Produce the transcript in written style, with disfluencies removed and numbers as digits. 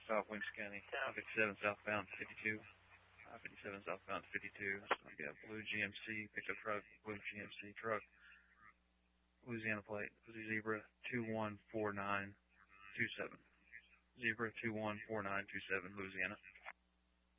South Wings County, 57 southbound 52. 57 southbound 52. So we got blue GMC pickup truck, blue GMC truck, Louisiana plate, Zebra 214927. Zebra 214927, Louisiana.